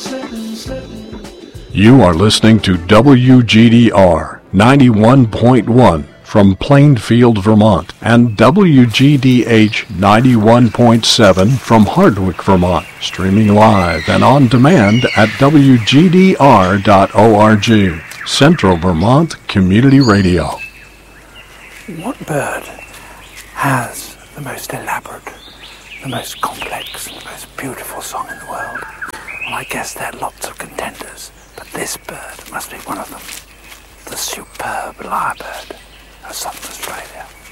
You are listening to WGDR 91.1 from Plainfield, Vermont, and WGDH 91.7 from Hardwick, Vermont, streaming live and on demand at WGDR.org, Central Vermont Community Radio. What bird has the most elaborate, the most complex, the most beautiful song in the world? Well, I guess there are lots of contenders, but this bird must be one of them. The superb lyrebird of southern Australia.